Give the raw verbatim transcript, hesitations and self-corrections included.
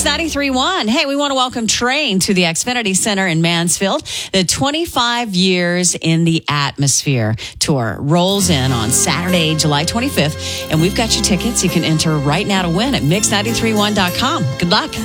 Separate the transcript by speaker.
Speaker 1: ninety-three point one. Hey, we want to welcome Train to the Xfinity Center in Mansfield. The twenty-five years in the Atmosphere tour rolls in on Saturday, July twenty-fifth. And we've got you tickets. You can enter right now to win at mix nine three one dot com. Good luck.